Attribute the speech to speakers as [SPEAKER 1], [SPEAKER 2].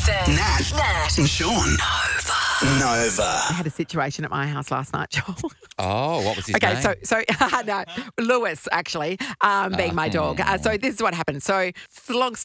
[SPEAKER 1] Ethan,
[SPEAKER 2] Nat, and Sean. Nova.
[SPEAKER 3] I had a situation at my house last night, Joel.
[SPEAKER 4] Oh, what was his name?
[SPEAKER 3] Okay, so no, Lewis actually, being my dog. So this is what happened. So long